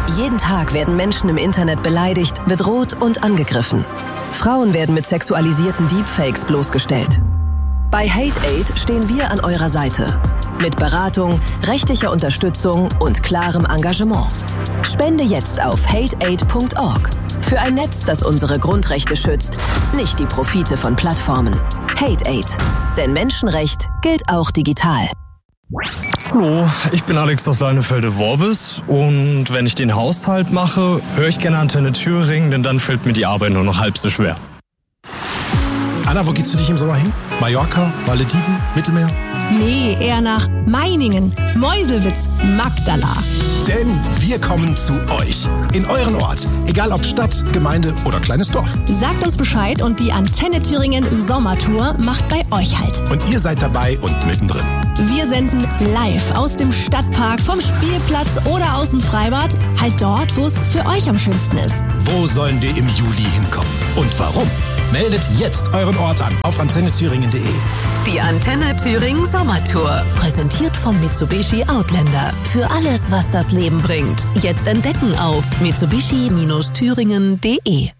Jeden Tag werden Menschen im Internet beleidigt, bedroht und angegriffen. Frauen werden mit sexualisierten Deepfakes bloßgestellt. Bei HateAid stehen wir an eurer Seite. Mit Beratung, rechtlicher Unterstützung und klarem Engagement. Spende jetzt auf hateaid.org. Für ein Netz, das unsere Grundrechte schützt, nicht die Profite von Plattformen. HateAid. Denn Menschenrecht gilt auch digital. Hallo, ich bin Alex aus Leinefelde-Worbis und wenn ich den Haushalt mache, höre ich gerne Antenne Thüringen, denn dann fällt mir die Arbeit nur noch halb so schwer. Anna, wo geht's für dich im Sommer hin? Mallorca, Malediven, Mittelmeer? Nee, eher nach Meiningen, Meuselwitz, Magdala. Denn wir kommen zu euch, in euren Ort. Egal ob Stadt, Gemeinde oder kleines Dorf. Sagt uns Bescheid und die Antenne Thüringen Sommertour macht bei euch Halt. Und ihr seid dabei und mittendrin. Wir senden live aus dem Stadtpark, vom Spielplatz oder aus dem Freibad. Halt dort, wo es für euch am schönsten ist. Wo sollen wir im Juli hinkommen? Und warum? Meldet jetzt euren Ort an auf antennethüringen.de. Die Antenne Thüringen Sommertour. Präsentiert vom Mitsubishi Outlander. Für alles, was das Leben bringt. Jetzt entdecken auf mitsubishi-thüringen.de.